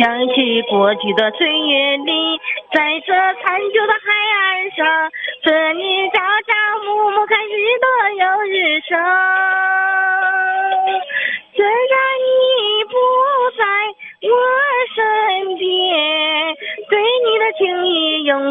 想起过去的岁月里，在这残旧的海岸上，和你